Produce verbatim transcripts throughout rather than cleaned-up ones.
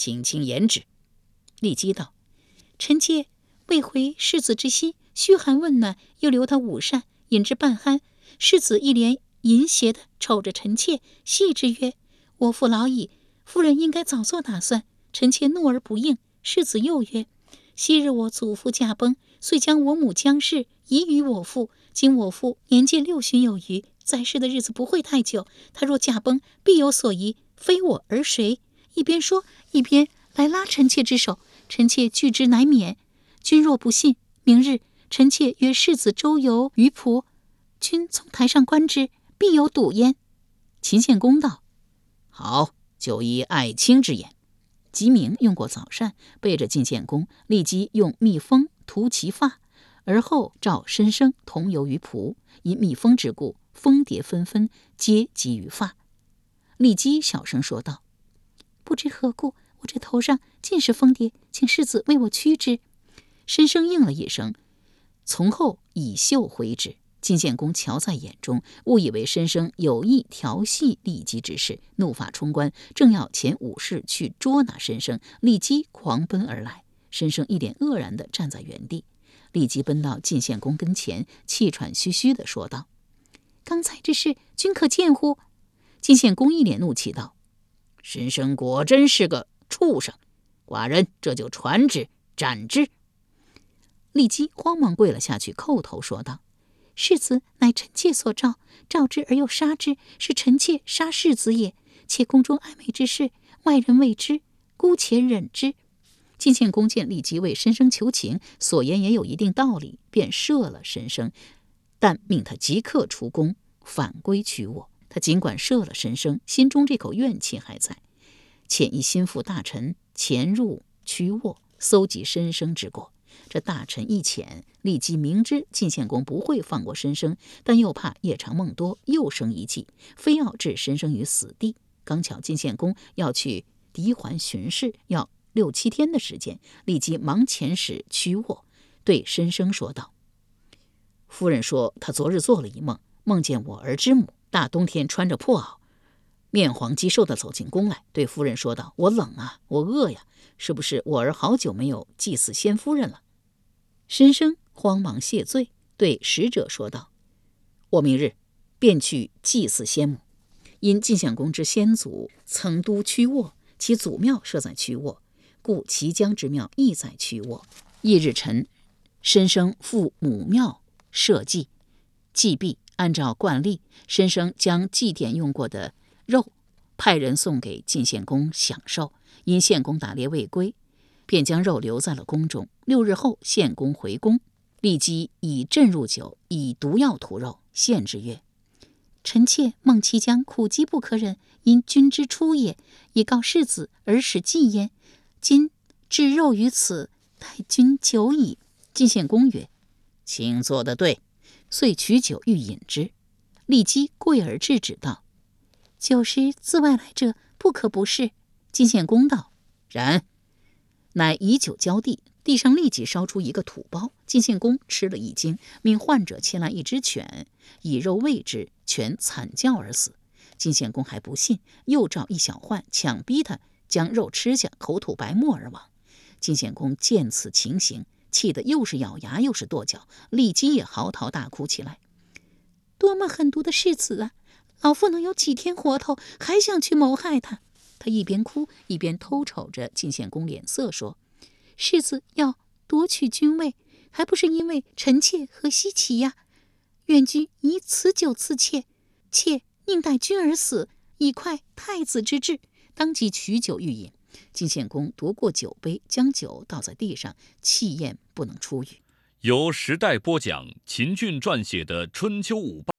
请请言旨。骊姬道：臣妾未回世子之心，嘘寒问暖，又留他午膳，饮至半酣，世子一脸淫邪地瞅着臣妾，戏之曰：我父老矣，夫人应该早做打算。臣妾怒而不应。世子又曰：昔日我祖父驾崩，遂将我母姜氏遗于我父，今我父年届六旬有余，在世的日子不会太久，他若驾崩，必有所疑，非我而谁？一边说，一边来拉臣妾之手，臣妾拒之乃免。君若不信，明日臣妾约世子周游于仆，君从台上观之，必有睹焉。秦献公道：好，就依爱卿之言。吉明用过早膳，背着晋献公，立即用蜜蜂涂其发，而后召申生同游于仆，因蜜蜂之故，蜂蝶纷纷，皆集于发。骊姬小声说道：不知何故，我这头上尽是蜂蝶，请世子为我驱之。申生应了一声，从后以袖挥之。晋献公瞧在眼中，误以为申生有意调戏骊姬之事，怒发冲冠，正要遣武士去捉拿申生，骊姬狂奔而来。申生一脸愕然地站在原地。骊姬奔到晋献公跟前，气喘吁吁地说道：刚才之事，君可见乎？晋献公一脸怒气道：申生果真是个畜生，寡人这就传旨斩之。骊姬慌忙跪了下去，叩头说道：世子乃臣妾所召，召之而又杀之，是臣妾杀世子也。且宫中暧昧之事，外人未知，姑且忍之。晋献公见骊姬为申生求情，所言也有一定道理，便赦了申生，但命他即刻出宫，返归曲沃。他尽管赦了申生，心中这口怨气还在，遣一心腹大臣潜入曲沃，搜集申生之过。这大臣一遣，骊姬明知晋献公不会放过申生，但又怕夜长梦多，又生一计，非要置申生于死地。刚巧晋献公要去狄环巡视，要六七天的时间，骊姬忙遣使屈沃，对申生说道：夫人说她昨日做了一梦，梦见我儿之母大冬天穿着破袄，面黄肌瘦地走进宫来，对夫人说道：我冷啊，我饿呀，是不是我儿好久没有祭祀先夫人了？申生慌忙谢罪，对使者说道：我明日便去祭祀先母。因晋献公之先祖曾都曲沃，其祖庙设在曲沃，故齐姜之庙亦在曲沃。翌日晨，申生赴母庙设祭，祭毕，按照惯例，申生将祭奠用过的肉派人送给晋献公享受，因献公打猎未归，便将肉留在了宫中。六日后，献公回宫，骊姬以鸩入酒，以毒药屠肉，献之曰：臣妾梦其将苦饥不可忍，因君之出也，以告世子而使祭焉。今置肉于此，待君久矣。晋献公曰：请做得对。遂取酒欲饮之。骊姬跪而制止道：酒食自外来者，不可不视。晋献公道：然。乃以酒浇地，地上立即烧出一个土包。晋献公吃了一惊，命患者牵来一只犬，以肉喂之，犬惨叫而死。晋献公还不信，又召一小患，强逼他将肉吃下，口吐白沫而亡。晋献公见此情形，气得又是咬牙又是跺脚，骊姬也嚎啕大哭起来：多么狠毒的世子啊！老夫能有几天活头，还想去谋害他。他一边哭一边偷瞅着晋献公脸色，说：世子要夺取君位，还不是因为臣妾和西岐呀？愿君以此酒赐妾，妾宁待君而死，以快太子之志。当即取酒欲饮。晋献公夺过酒杯，将酒倒在地上，气焰不能出语。 由时代播讲，秦俊撰写的《春秋五霸》。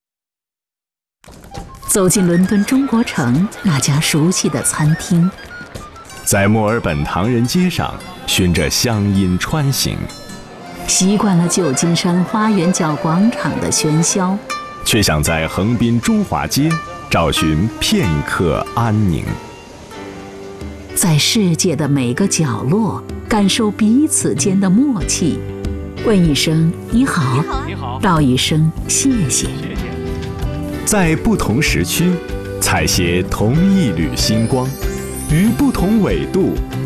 走进伦敦中国城那家熟悉的餐厅， 在墨尔本唐人街上循着乡音穿行， 习惯了旧金山花园角广场的喧嚣， 却想在横滨中华街找寻片刻安宁。 在世界的每个角落感受彼此间的默契，问一声你好， 你好， 道一声谢谢。 在不同时区采撷同一缕星光，于不同纬度